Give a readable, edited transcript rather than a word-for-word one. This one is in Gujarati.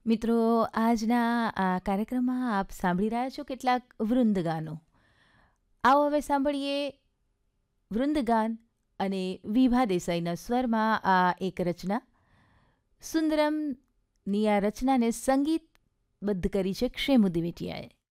મિત્રો, આજના આ કાર્યક્રમમાં આપ સાંભળી રહ્યા છો કેટલાક વૃંદગાનો. આવો હવે સાંભળીએ વૃંદગાન અને વિભા દેસાઈના સ્વરમાં આ એક રચના. સુંદરમની આ રચનાને સંગીતબદ્ધ કરી છે ક્ષેમુ દિવેટિયાએ.